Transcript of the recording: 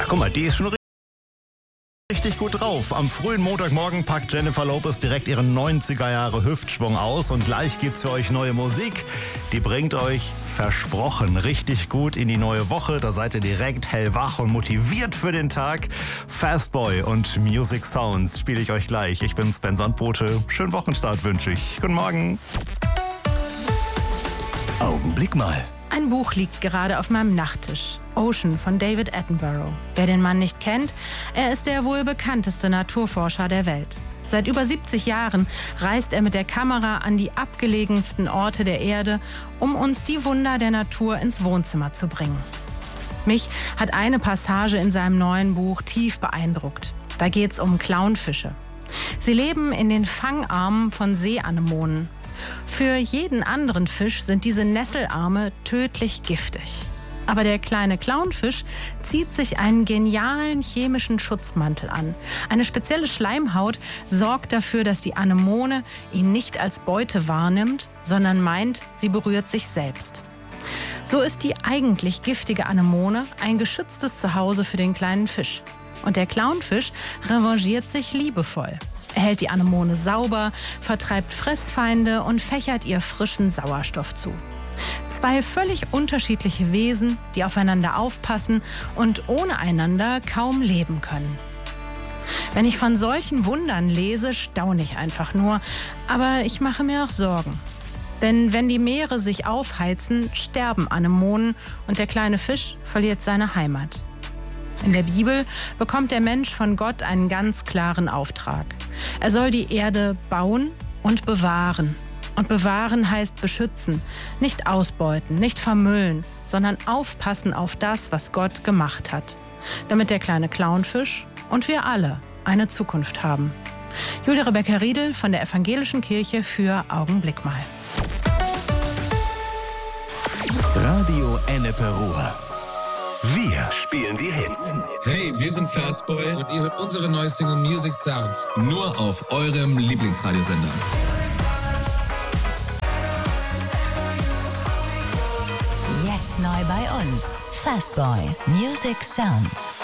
Guck mal, die ist schon richtig gut drauf. Am frühen Montagmorgen packt Jennifer Lopez direkt ihren 90er-Jahre-Hüftschwung aus und gleich gibt's für euch neue Musik. Die bringt euch versprochen richtig gut in die neue Woche. Da seid ihr direkt hellwach und motiviert für den Tag. Fastboy und Music Sounds spiele ich euch gleich. Ich bin Sven Sandbote. Schönen Wochenstart wünsche ich. Guten Morgen. Augenblick mal. Ein Buch liegt gerade auf meinem Nachttisch. Ocean von David Attenborough. Wer den Mann nicht kennt, er ist der wohl bekannteste Naturforscher der Welt. Seit über 70 Jahren reist er mit der Kamera an die abgelegensten Orte der Erde, um uns die Wunder der Natur ins Wohnzimmer zu bringen. Mich hat eine Passage in seinem neuen Buch tief beeindruckt. Da geht's um Clownfische. Sie leben in den Fangarmen von Seeanemonen. Für jeden anderen Fisch sind diese Nesselarme tödlich giftig. Aber der kleine Clownfisch zieht sich einen genialen chemischen Schutzmantel an. Eine spezielle Schleimhaut sorgt dafür, dass die Anemone ihn nicht als Beute wahrnimmt, sondern meint, sie berührt sich selbst. So ist die eigentlich giftige Anemone ein geschütztes Zuhause für den kleinen Fisch. Und der Clownfisch revanchiert sich liebevoll. Er hält die Anemone sauber, vertreibt Fressfeinde und fächert ihr frischen Sauerstoff zu. Zwei völlig unterschiedliche Wesen, die aufeinander aufpassen und ohne einander kaum leben können. Wenn ich von solchen Wundern lese, staune ich einfach nur. Aber ich mache mir auch Sorgen. Denn wenn die Meere sich aufheizen, sterben Anemonen und der kleine Fisch verliert seine Heimat. In der Bibel bekommt der Mensch von Gott einen ganz klaren Auftrag. Er soll die Erde bauen und bewahren. Und bewahren heißt beschützen, nicht ausbeuten, nicht vermüllen, sondern aufpassen auf das, was Gott gemacht hat. Damit der kleine Clownfisch und wir alle eine Zukunft haben. Julia Rebecca Riedel von der Evangelischen Kirche für Augenblick mal. Radio Ennepe Ruhr. Wir spielen die Hits. Hey, wir sind Fastboy und ihr hört unsere neue Single Music Sounds. Nur auf eurem Lieblingsradiosender. Jetzt neu bei uns. Fastboy Music Sounds.